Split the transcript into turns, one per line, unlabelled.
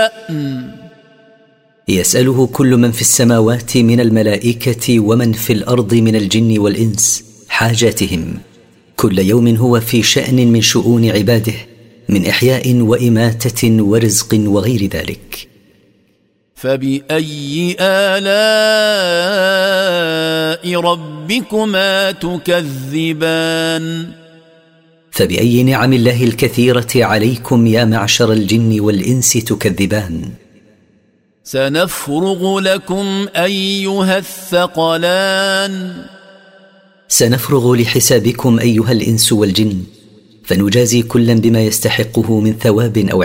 يسأله كل من في السماوات من الملائكة ومن في الأرض من الجن والإنس حاجاتهم، كل يوم هو في شأن من شؤون عباده، من إحياء وإماتة ورزق وغير ذلك.
فبأي آلاء ربكما تكذبان؟
فبأي نعم الله الكثيرة عليكم يا معشر الجن والإنس تكذبان؟
سنفرغ لكم أيها الثقلان.
سنفرغ لحسابكم أيها الإنس والجن، فنجازي كلا بما يستحقه من ثواب أو